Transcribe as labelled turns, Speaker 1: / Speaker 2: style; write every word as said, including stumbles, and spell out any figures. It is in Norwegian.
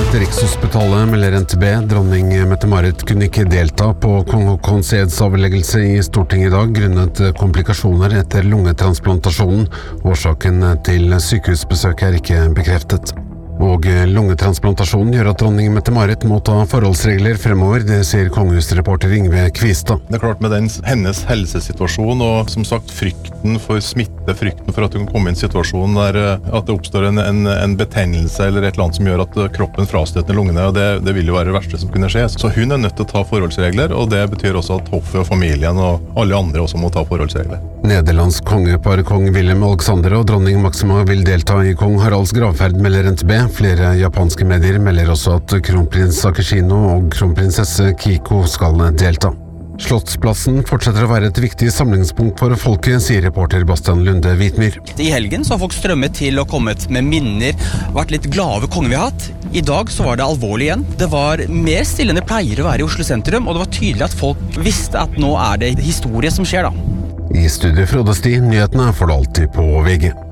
Speaker 1: Ved Rikshospitalet melder N T B. Dronning Mette-Marit kunne ikke delta på kong Haakons edsavleggelse i Stortinget i dag grunnet komplikasjoner etter lungetransplantasjonen. Årsaken til sykehusbesøket er ikke bekreftet. Og lungetransplantasjonen gjør at dronning Mette-Marit må ta forholdsregler fremover, det sier kongehusreporter Ingve Kvistad.
Speaker 2: Det er klart med den, hennes helsesituasjon og som sagt frykten for smitte, frykten for at hun kan komme i en situasjon der at det oppstår en, en, en betennelse eller et eller annet som gjør at kroppen frastøter lungene, og det, det vil jo være det verste som kunne skje. Så hun er nødt til å ta forholdsregler, og det betyr også at hoffet og familien og alle andre også må ta forholdsregler.
Speaker 1: Nederlands kongepar kong Willem Alexander og dronning Maxima vil delta i kong Haralds gravferd, melder N T B. Flere japanske medier melder også at kronprins Akishino og kronprinsesse Kiko skal delta. Slottsplassen fortsetter å være et viktig samlingspunkt for folket, sier reporter Bastian Lunde Hvitmyr.
Speaker 3: I helgen så har folk strømmet til og kommet med minner, vært litt glade over kongen vi har hatt. I dag så var det alvorlig igjen. Det var mer stille enn det pleier å være i Oslo sentrum, og det var tydelig at folk visste at nå er det historie som skjer da.
Speaker 1: I studio Frode Sti, nyhetene får du alltid på V G.